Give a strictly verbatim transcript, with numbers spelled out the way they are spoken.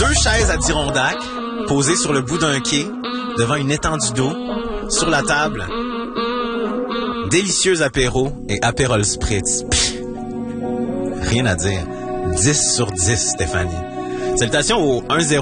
deux chaises Adirondack posées sur le bout d'un quai, devant une étendue d'eau, sur la table, délicieux apéro et Aperol Spritz. Pff, rien à dire. dix sur dix, Stéphanie. Salutations au un zéro